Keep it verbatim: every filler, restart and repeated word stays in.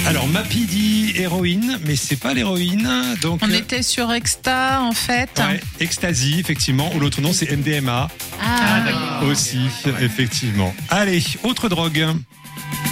Alors, Mappy dit héroïne, mais c'est pas l'héroïne. Donc, On était sur Exta, en fait. Ouais, Ecstasy, effectivement. Ou l'autre nom, c'est M D M A. Ah, Aussi, effectivement. Allez, autre drogue.